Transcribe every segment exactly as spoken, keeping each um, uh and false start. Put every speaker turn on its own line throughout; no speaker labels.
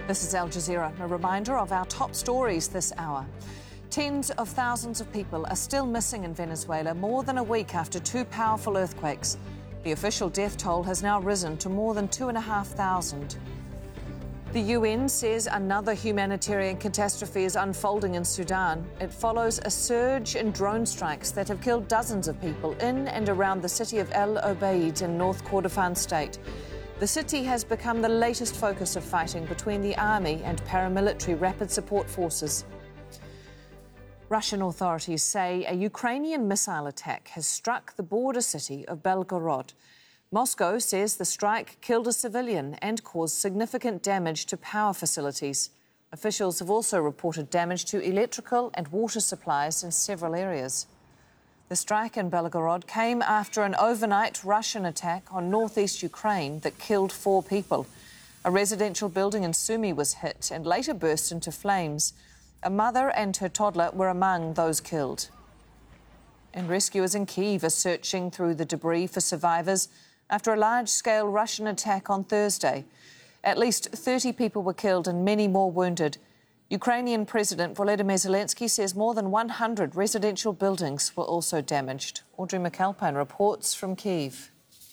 This is Al Jazeera, a reminder of our top stories this hour. Tens of thousands of people are still missing in Venezuela more than a week after two powerful earthquakes. The official death toll has now risen to more than two and a half thousand. The U N says another humanitarian catastrophe is unfolding in Sudan. It follows a surge in drone strikes that have killed dozens of people in and around the city of El Obeid in North Kordofan state. The city has become the latest focus of fighting between the army and paramilitary rapid support forces. Russian authorities say a Ukrainian missile attack has struck the border city of Belgorod. Moscow says the strike killed a civilian and caused significant damage to power facilities. Officials have also reported damage to electrical and water supplies in several areas. The strike in Belgorod came after an overnight Russian attack on northeast Ukraine that killed four people. A residential building in Sumy was hit and later burst into flames. A mother and her toddler were among those killed. And rescuers in Kyiv are searching through the debris for survivors after a large-scale Russian attack on Thursday. At least thirty people were killed and many more wounded. Ukrainian President Volodymyr Zelensky says more than one hundred residential buildings were also damaged. Audrey McAlpine reports from Kyiv.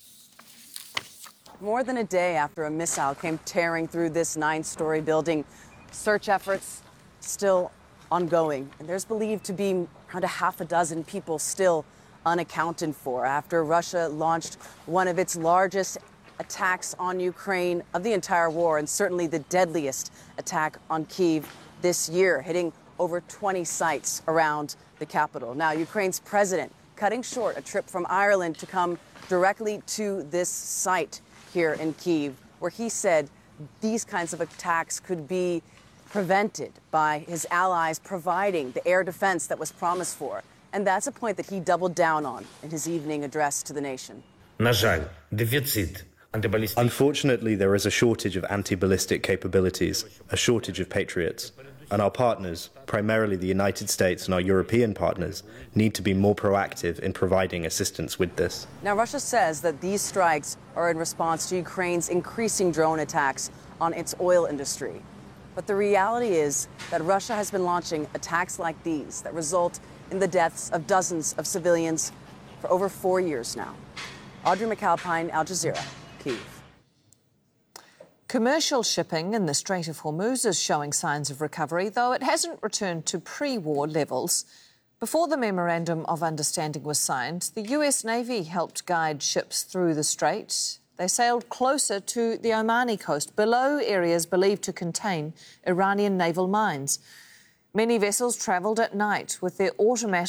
More than a day after a missile came tearing through this nine-story building, search efforts still ongoing. And there's believed to be around a half a dozen people still unaccounted for after Russia launched one of its largest attacks on Ukraine of the entire war, and certainly the deadliest attack on Kyiv this year, hitting over twenty sites around the capital. Now, Ukraine's president cutting short a trip from Ireland to come directly to this site here in Kyiv, where he said these kinds of attacks could be prevented by his allies providing the air defense that was promised for. And that's a point that he doubled down on in his evening address to the nation.
На жаль, дефіцит.
Unfortunately, there is a shortage of anti-ballistic capabilities, a shortage of Patriots. And our partners, primarily the United States and our European partners, need to be more proactive in providing assistance with this.
Now, Russia says that these strikes are in response to Ukraine's increasing drone attacks on its oil industry. But the reality is that Russia has been launching attacks like these that result in the deaths of dozens of civilians for over four years now. Audrey McAlpine, Al Jazeera, Kyiv.
Commercial shipping in the Strait of Hormuz is showing signs of recovery, though it hasn't returned to pre-war levels. Before the Memorandum of Understanding was signed, the U S Navy helped guide ships through the strait. They sailed closer to the Omani coast, below areas believed to contain Iranian naval mines. Many vessels travelled at night with their automatic